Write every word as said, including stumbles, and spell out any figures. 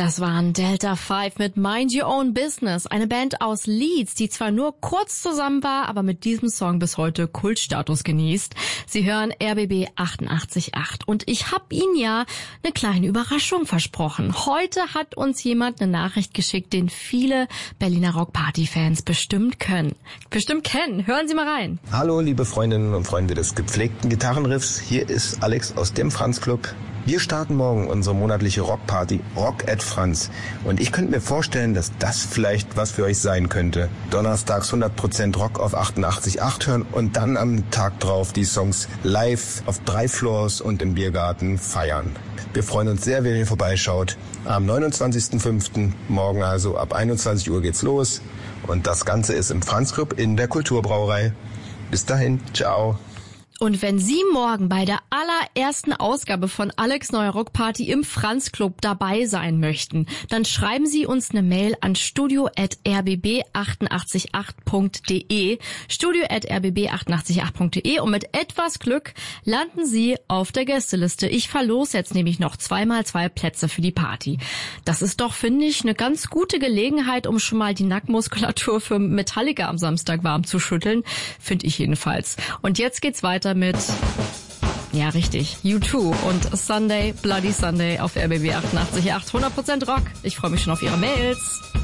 Das waren Delta Five mit Mind Your Own Business, eine Band aus Leeds, die zwar nur kurz zusammen war, aber mit diesem Song bis heute Kultstatus genießt. Sie hören R B B achtundachtzig Komma acht und ich habe Ihnen ja eine kleine Überraschung versprochen. Heute hat uns jemand eine Nachricht geschickt, den viele Berliner Rock-Party-Fans bestimmt können. Bestimmt kennen. Hören Sie mal rein. Hallo, liebe Freundinnen und Freunde des gepflegten Gitarrenriffs. Hier ist Alex aus dem Franz Club. Wir starten morgen unsere monatliche Rockparty Rock at Franz. Und ich könnte mir vorstellen, dass das vielleicht was für euch sein könnte. Donnerstags hundert Prozent Rock auf achtundachtzig Komma acht hören und dann am Tag drauf die Songs live auf drei Floors und im Biergarten feiern. Wir freuen uns sehr, wenn ihr vorbeischaut. Am neunundzwanzigsten fünften morgen also ab einundzwanzig Uhr geht's los. Und das Ganze ist im Franz Club in der Kulturbrauerei. Bis dahin, ciao. Und wenn Sie morgen bei der allerersten Ausgabe von Alex Neuer Rockparty im Franz Club dabei sein möchten, dann schreiben Sie uns eine Mail an studio at r b b achtundachtzig Komma acht punkt de, studio at r b b achtundachtzig Komma acht punkt de und mit etwas Glück landen Sie auf der Gästeliste. Ich verlose jetzt nämlich noch zweimal zwei Plätze für die Party. Das ist doch, finde ich, eine ganz gute Gelegenheit, um schon mal die Nackenmuskulatur für Metallica am Samstag warm zu schütteln, finde ich jedenfalls. Und jetzt geht's weiter mit, ja richtig, U zwei und Sunday, Bloody Sunday auf R B B achtundachtzig Komma acht, hundert Prozent Rock. Ich freue mich schon auf Ihre Mails.